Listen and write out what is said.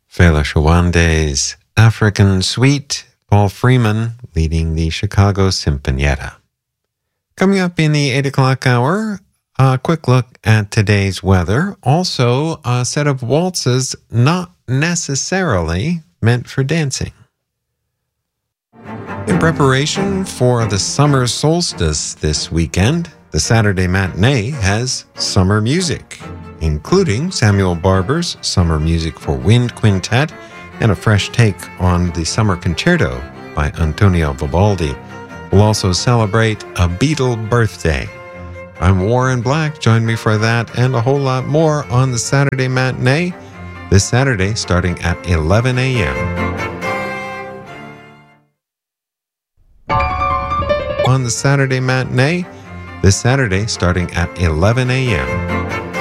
Fela Shawande's African Suite, Paul Freeman leading the Chicago Sinfonietta. Coming up in the 8 o'clock hour, a quick look at today's weather. Also, a set of waltzes not necessarily meant for dancing. In preparation for the summer solstice this weekend, the Saturday matinee has summer music, including Samuel Barber's Summer Music for Wind Quintet and a fresh take on the Summer Concerto by Antonio Vivaldi. We'll also celebrate a Beatle birthday. I'm Warren Black. Join me for that and a whole lot more on the Saturday matinee this Saturday starting at 11 a.m. On the Saturday matinee this Saturday starting at 11 a.m.